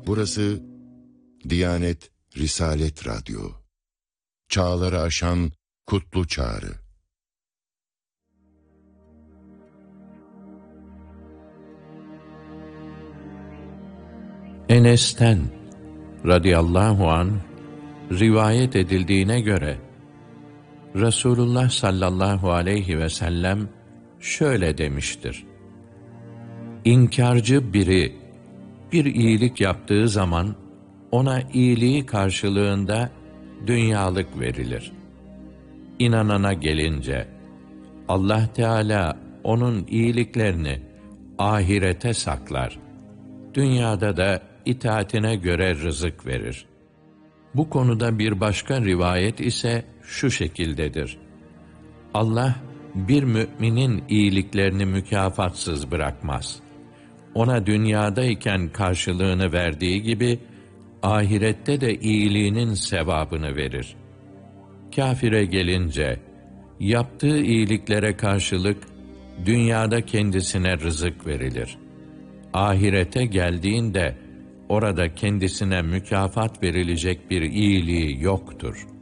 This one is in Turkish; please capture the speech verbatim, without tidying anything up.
Burası Diyanet Risalet Radyo. Çağları aşan kutlu çağrı. Enes'ten radıyallahu anh rivayet edildiğine göre Resulullah sallallahu aleyhi ve sellem şöyle demiştir: İnkarcı biri bir iyilik yaptığı zaman ona iyiliği karşılığında dünyalık verilir. İnanana gelince Allah Teala onun iyiliklerini ahirete saklar. Dünyada da itaatine göre rızık verir. Bu konuda bir başka rivayet ise şu şekildedir: Allah bir müminin iyiliklerini mükafatsız bırakmaz. Ona dünyadayken karşılığını verdiği gibi ahirette de iyiliğinin sevabını verir. Kâfire gelince yaptığı iyiliklere karşılık dünyada kendisine rızık verilir. Ahirete geldiğinde orada kendisine mükafat verilecek bir iyiliği yoktur.